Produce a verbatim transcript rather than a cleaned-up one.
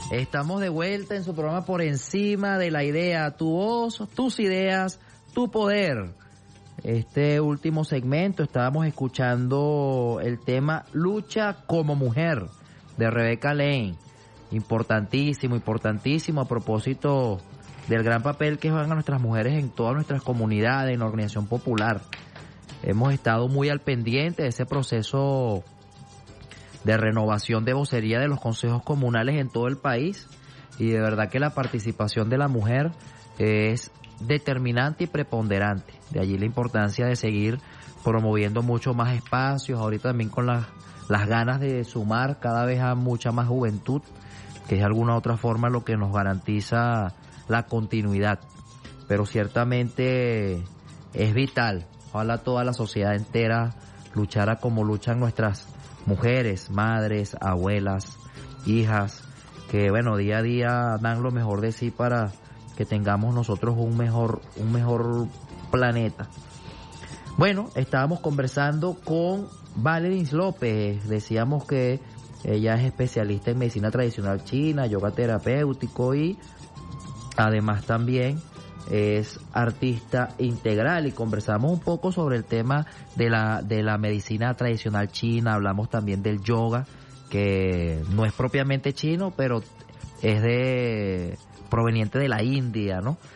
Estamos de vuelta en su programa Por Encima de la Idea, tu voz, tus ideas, tu poder. Este último segmento estábamos escuchando el tema Lucha como Mujer de Rebeca Lane. Importantísimo, importantísimo a propósito del gran papel que juegan nuestras mujeres en todas nuestras comunidades, en la organización popular. Hemos estado muy al pendiente de ese proceso de renovación de vocería de los consejos comunales en todo el país, y de verdad que la participación de la mujer es determinante y preponderante. De allí la importancia de seguir promoviendo mucho más espacios, ahorita también con las, las ganas de sumar cada vez a mucha más juventud, que es de alguna u otra forma lo que nos garantiza la continuidad. Pero ciertamente es vital, ojalá toda la sociedad entera luchara como luchan nuestras mujeres, madres, abuelas, hijas, que bueno, día a día dan lo mejor de sí para que tengamos nosotros un mejor, un mejor planeta. Bueno, estábamos conversando con Valerie López, decíamos que ella es especialista en medicina tradicional china, yoga terapéutico, y además también es artista integral, y conversamos un poco sobre el tema de la de la medicina tradicional china. Hablamos también del yoga, que no es propiamente chino, pero es de proveniente de la India, ¿no?